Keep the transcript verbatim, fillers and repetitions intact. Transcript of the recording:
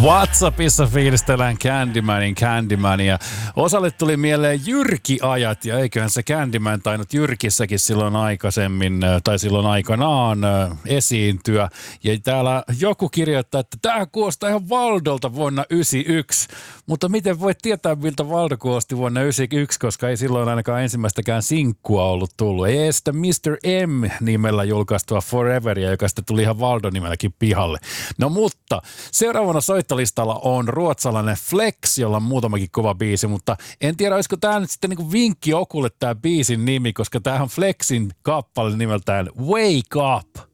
WhatsAppissa fiilistellään Candymanin Candymania. Osalle tuli mieleen Jyrki-ajat, ja eiköhän se Candyman tainnut Jyrkissäkin silloin aikaisemmin, tai silloin aikanaan esiintyä. Ja täällä joku kirjoittaa, että tämä kuulostaa ihan Valdolta vuonna yhdeksänkymmentäyksi. Mutta miten voit tietää, miltä Valdo kuulosti vuonna yhdeksänkymmentäyksi, koska ei silloin ainakaan ensimmäistäkään sinkkua ollut tullut. Ei edes sitä mister M-nimellä julkaistua Foreveria, joka sitten tuli ihan Valdo-nimelläkin pihalle. No mutta seuraavana soittolistalla on ruotsalainen Flex, jolla on muutamakin kova biisi, mutta en tiedä, olisiko tämä nyt sitten niinku vinkki Okulle tämä biisin nimi, koska tämähän on Flexin kappale nimeltään Wake Up.